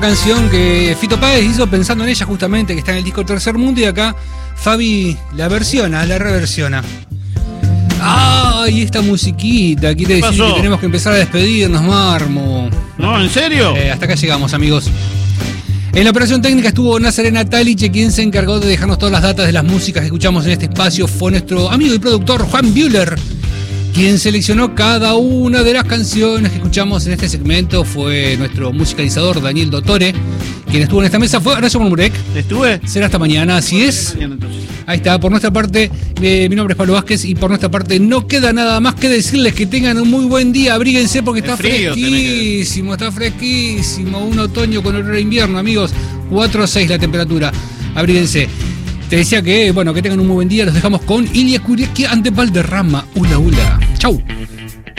Canción que Fito Páez hizo pensando en ella justamente, que está en el disco Tercer Mundo, y acá Fabi la versiona, la reversiona. ¡Ay, esta musiquita! Quiere decir que tenemos que empezar a despedirnos, Marmo. No, ¿en serio? Hasta acá llegamos, amigos. En la operación técnica estuvo Nazarena Taliche, quien se encargó de dejarnos todas las datas de las músicas que escuchamos en este espacio. Fue nuestro amigo y productor Juan Bühler, quien seleccionó cada una de las canciones que escuchamos en este segmento. Fue nuestro musicalizador Daniel Dottore, quien estuvo en esta mesa. Fue Horacio Murmurek. ¿Estuve? Será hasta mañana, así es. Ahí está, por nuestra parte, mi nombre es Pablo Vázquez y por nuestra parte no queda nada más que decirles que tengan un muy buen día. Abríguense porque está fresquísimo, está fresquísimo. Un otoño con olor a invierno, amigos. 4 a 6 la temperatura. Abríguense. Te decía que, bueno, que tengan un muy buen día. Los dejamos con Ilya Kuriaki ante Valderrama. Ula, ula. Chau.